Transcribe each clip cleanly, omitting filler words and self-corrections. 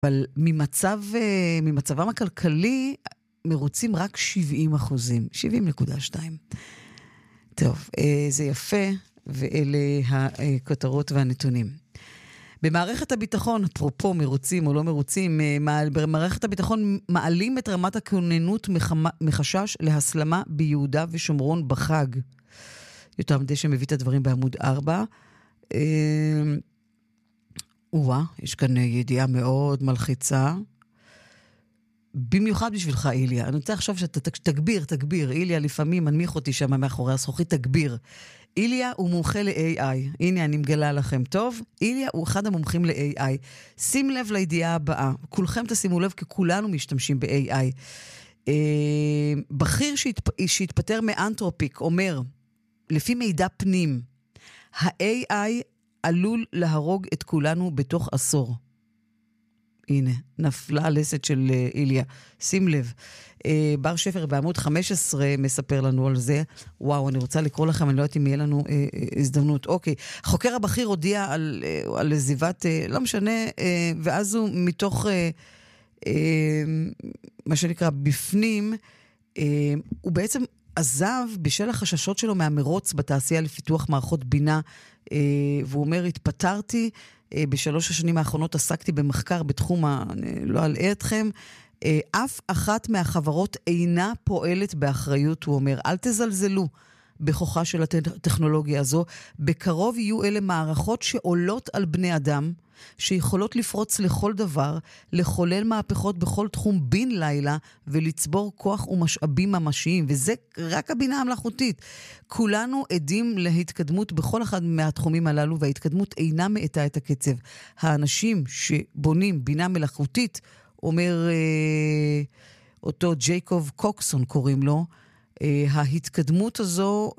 אבל ממצבם הכלכלי מרוצים רק 70%, 70.2. טוב, זה יפה, ואלה הכותרות והנתונים. במערכת הביטחון, אפרופו מרוצים או לא מרוצים, במערכת הביטחון מעלים את רמת הכוננות מחשש להסלמה ביהודה ושומרון בחג. יותר מדי שמביא את הדברים בעמוד 4. יש כאן ידיעה מאוד מלחיצה. במיוחד בשבילך, איליה. אני רוצה עכשיו שאתה תגביר. איליה לפעמים מנמיך אותי שם מאחורי הזכוכית, תגביר. איליה הוא מומחה ל-AI. הנה, אני מגלה לכם. טוב? איליה הוא אחד המומחים ל-AI. שים לב לידיעה הבאה. כולכם תשימו לב, כי כולנו משתמשים ב-AI. בכיר שהתפטר מאנתרופיק אומר, לפי מידע פנים, ה-AI עלול להרוג את כולנו בתוך עשור. הנה, נפלה הלסת של איליה. שים לב. בר שפר בעמוד 15 מספר לנו על זה. וואו, אני רוצה לקרוא לכם, אני לא יודעת אם יהיה לנו הזדמנות. אוקיי. חוקר הבכיר הודיע על עזיבת, לא משנה, ואז הוא מתוך מה שנקרא בפנים, הוא בעצם עזב בשל החששות שלו מהמרוץ בתעשייה לפיתוח מערכות בינה, והוא אומר, התפטרתי, בשלוש השנים האחרונות עסקתי במחקר בתחום, לא אלאה אתכם, אף אחת מהחברות אינה פועלת באחריות, הוא אומר, אל תזלזלו בכוחה של הטכנולוגיה הזו, בקרוב יהיו אלה מערכות שעולות על בני אדם, שיכולות לפרוץ לכל דבר, לחולל מהפכות בכל תחום בן לילה, ולצבור כוח ומשאבים ממשיים, וזה רק הבינה המלאכותית. כולנו עדים להתקדמות בכל אחד מהתחומים הללו, וההתקדמות אינה מאטה את הקצב. האנשים שבונים בינה מלאכותית, אומר אותו ג'ייקוב קוקסון קוראים לו, ההתקדמות הזו,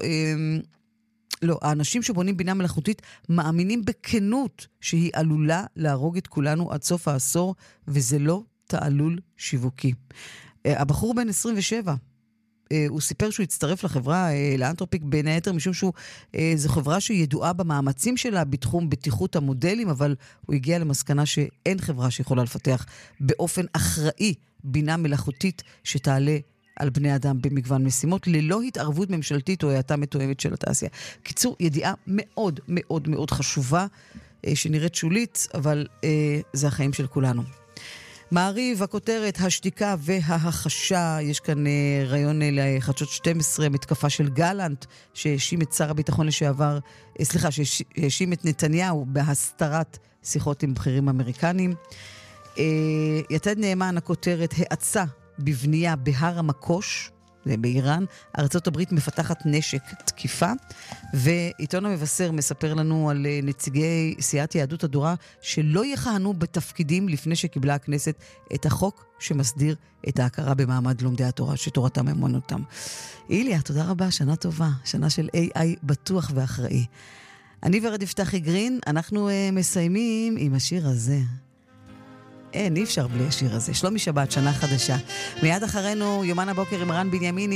האנשים שבונים בינה מלאכותית מאמינים בכנות שהיא עלולה להרוג את כולנו עד סוף העשור, וזה לא תעלול שיווקי. הבחור בן 27, הוא סיפר שהוא הצטרף לחברה, לאנתרופיק, בין היתר משום זו חברה שידועה במאמצים שלה בתחום בטיחות המודלים, אבל הוא הגיע למסקנה שאין חברה שיכולה לפתח באופן אחראי בינה מלאכותית שתעלה על בני אדם במגוון משימות, ללא התערבות ממשלתית או האטה מתואמת של התעשייה. קיצור, ידיעה מאוד מאוד מאוד חשובה, שנראית שולית, אבל זה החיים של כולנו. מעריב, הכותרת, השתיקה וההחשה, יש כאן רעיון לחדשות 12, מתקפה של גלנט, שהאשים את שר הביטחון לשעבר, שהאשים את נתניהו בהסתרת שיחות עם בכירים אמריקנים. יתד נאמן, הכותרת, האצה בבנייה בהר המקוש, זה באיראן, ארצות הברית מפתחת נשק תקיפה, ועיתון המבשר מספר לנו על נציגי סיעת יהדות התורה שלא יכהנו בתפקידים לפני שקיבלה הכנסת את החוק שמסדיר את ההכרה במעמד לומדי התורה, שתורתם אמונתם. איליה, תודה רבה, שנה טובה, שנה של AI בטוח ואחראי. אני ורד יפתחי גרין, אנחנו מסיימים עם השיר הזה. אי אפשר בלי השיר הזה. שלומי שבת, שנה חדשה. מיד אחרינו, יומן הבוקר עם רן בנימיני.